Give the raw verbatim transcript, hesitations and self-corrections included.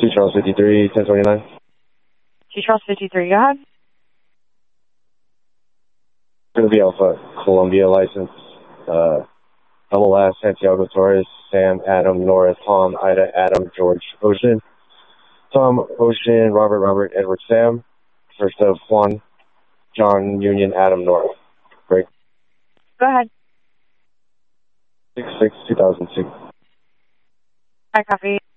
two Charles fifty-three, ten twenty-nine. two Charles fifty-three, go ahead. Going to be Alpha Columbia license. Uh, Double S, Santiago Torres, Sam, Adam, Nora, Tom, Ida, Adam, George, Ocean. Tom, Ocean, Robert, Robert, Edward, Sam. First of Juan, John, Union, Adam, Nora. Break. Go ahead. six six two thousand six. I copy.